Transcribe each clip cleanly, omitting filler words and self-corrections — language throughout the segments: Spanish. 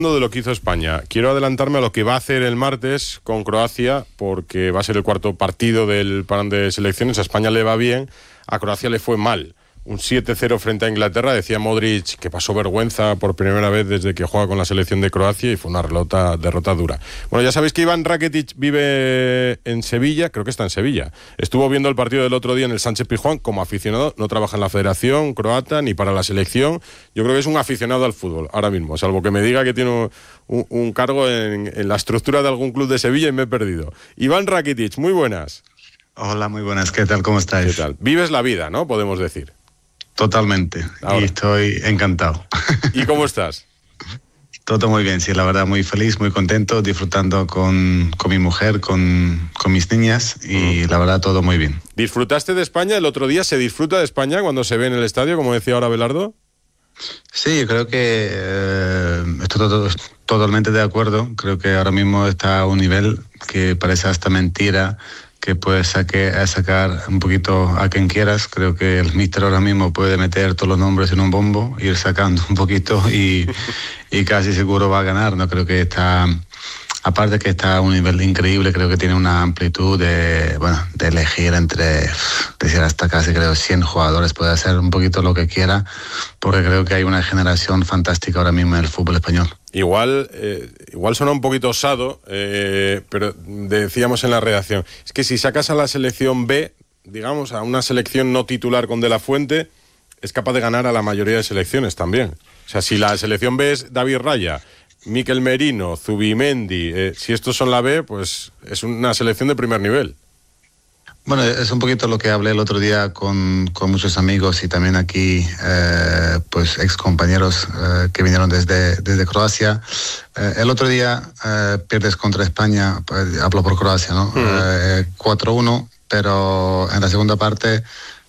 De lo que hizo España. Quiero adelantarme a lo que va a hacer el martes con Croacia, porque va a ser el cuarto partido del plan de selecciones. A España le va bien, a Croacia le fue mal. Un 7-0 frente a Inglaterra. Decía Modric que pasó vergüenza por primera vez desde que juega con la selección de Croacia y fue una derrota dura. Bueno, ya sabéis que Iván Rakitic vive en Sevilla, creo que está en Sevilla. Estuvo viendo el partido del otro día en el Sánchez-Pizjuán como aficionado, no trabaja en la federación croata ni para la selección. Yo creo que es un aficionado al fútbol ahora mismo, salvo que me diga que tiene un cargo en la estructura de algún club de Sevilla y me he perdido. Iván Rakitic, muy buenas. Hola, muy buenas, ¿qué tal? ¿Cómo estáis? ¿Qué tal? Vives la vida, ¿no? Podemos decir. Totalmente, ahora. Y estoy encantado. ¿Y cómo estás? Todo muy bien, sí, la verdad, muy feliz, muy contento, disfrutando con mi mujer, con mis niñas y la verdad todo muy bien. ¿Disfrutaste de España el otro día? ¿Se disfruta de España cuando se ve en el estadio, como decía ahora Belardo? Sí, creo que estoy totalmente de acuerdo. Creo que ahora mismo está a un nivel que parece hasta mentira que puedes sacar un poquito a quien quieras. Creo que el míster ahora mismo puede meter todos los nombres en un bombo, ir sacando un poquito y casi seguro va a ganar. No creo que está, aparte que está a un nivel increíble, creo que tiene una amplitud de elegir entre, decir hasta casi creo 100 jugadores, puede hacer un poquito lo que quiera, porque creo que hay una generación fantástica ahora mismo en el fútbol español. Igual suena un poquito osado, pero decíamos en la redacción, es que si sacas a la selección B, digamos, a una selección no titular con De La Fuente, es capaz de ganar a la mayoría de selecciones también. O sea, si la selección B es David Raya, Mikel Merino, Zubimendi, si estos son la B, pues es una selección de primer nivel. Bueno, es un poquito lo que hablé el otro día con muchos amigos y también aquí, pues ex compañeros que vinieron desde Croacia. El otro día pierdes contra España, hablo por Croacia, ¿no? 4-1, pero en la segunda parte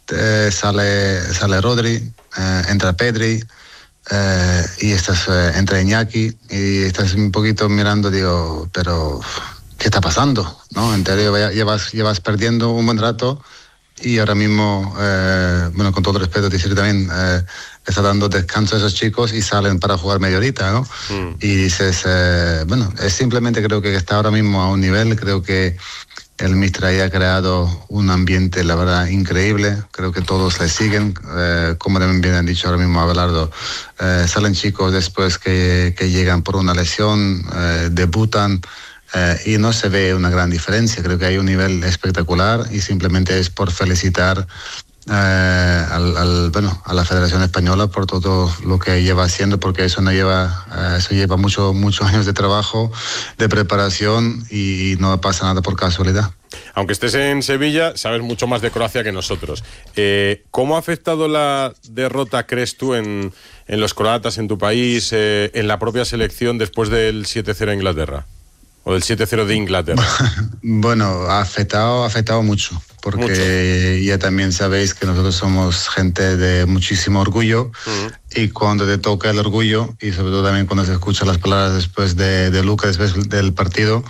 sale Rodri, entra Pedri, y entra Iñaki y estás un poquito mirando, digo, pero ¿qué está pasando? ¿No? En teoría llevas perdiendo un buen rato y ahora mismo, con todo respeto, decir también, está dando descanso a esos chicos y salen para jugar media horita, ¿no? Y dices, es simplemente creo que está ahora mismo a un nivel, creo que el míster ahí ha creado un ambiente, la verdad, increíble. Creo que todos le siguen. Como también bien han dicho ahora mismo a Belardo, salen chicos después que llegan por una lesión, debutan, y no se ve una gran diferencia. Creo que hay un nivel espectacular y simplemente es por felicitar a la Federación Española por todo lo que lleva haciendo, porque eso lleva muchos años de trabajo, de preparación y no pasa nada por casualidad. Aunque estés en Sevilla, sabes mucho más de Croacia que nosotros. ¿Cómo ha afectado la derrota, crees tú, en los croatas, en tu país, en la propia selección después del 7-0 a Inglaterra? ¿O del 7-0 de Inglaterra? Bueno, ha afectado mucho, porque ya también sabéis que nosotros somos gente de muchísimo orgullo, y cuando te toca el orgullo, y sobre todo también cuando se escuchan las palabras después de Luka, después del partido,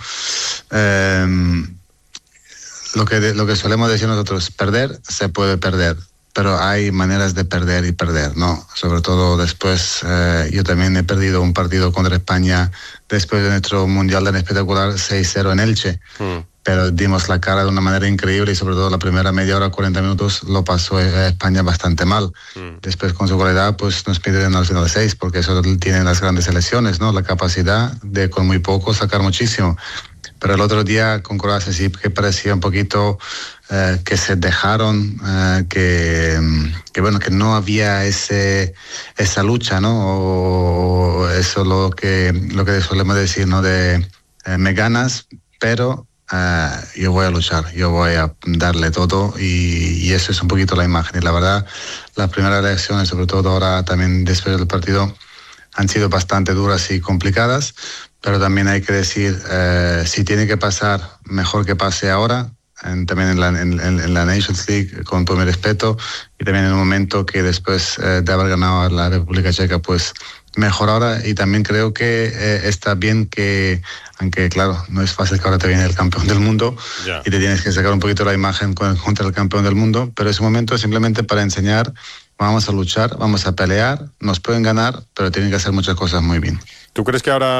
lo que solemos decir nosotros, perder se puede perder, pero hay maneras de perder y perder, ¿no? Sobre todo después, yo también he perdido un partido contra España después de nuestro Mundial tan espectacular 6-0 en Elche, pero dimos la cara de una manera increíble y sobre todo la primera media hora, 40 minutos, lo pasó España bastante mal. Después con su goleada, pues nos piden al final 6, porque eso tienen las grandes selecciones, ¿no? La capacidad de con muy poco sacar muchísimo. Pero el otro día con Croacia sí que parecía un poquito que se dejaron, que no había esa lucha, ¿no? O eso lo que solemos decir, ¿no? De me ganas, pero yo voy a luchar, yo voy a darle todo y eso es un poquito la imagen. Y la verdad, las primeras reacciones, sobre todo ahora también después del partido, han sido bastante duras y complicadas, pero también hay que decir, si tiene que pasar, mejor que pase ahora, también en la Nations League, con todo mi respeto, y también en el momento que después de haber ganado a la República Checa, pues mejor ahora. Y también creo que está bien que, aunque claro, no es fácil que ahora te viene el campeón del mundo y te tienes que sacar un poquito la imagen contra el campeón del mundo, pero ese momento es simplemente para enseñar, vamos a luchar, vamos a pelear, nos pueden ganar, pero tienen que hacer muchas cosas muy bien. ¿Tú crees que ahora